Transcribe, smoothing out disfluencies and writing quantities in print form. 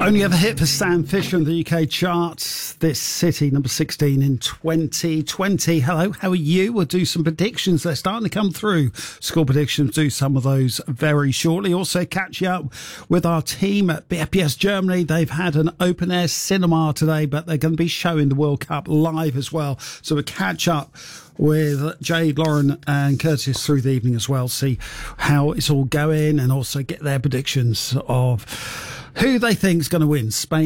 Only ever hit for Sam Fisher in the UK charts. This City, number 16 in 2020. Hello, how are you? We'll do some predictions. They're starting to come through. Score predictions, do some of those very shortly. Also catch you up with our team at BFPS Germany. They've had an open air cinema today, but they're going to be showing the World Cup live as well. So we'll catch up with Jade, Lauren and Curtis through the evening as well. See how it's all going and also get their predictions of who they think is going to win, Spain